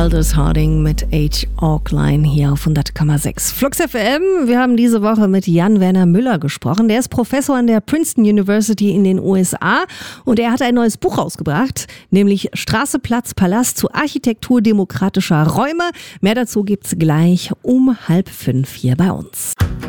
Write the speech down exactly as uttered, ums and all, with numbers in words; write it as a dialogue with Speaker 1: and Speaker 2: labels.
Speaker 1: Aldous Harding mit H. Aukline hier auf hundert Komma sechs. Flux F M, wir haben diese Woche mit Jan-Werner Müller gesprochen. Der ist Professor an der Princeton University in den U S A und er hat ein neues Buch rausgebracht, nämlich Straße, Platz, Palast zu Architektur demokratischer Räume. Mehr dazu gibt's gleich um halb fünf hier bei uns.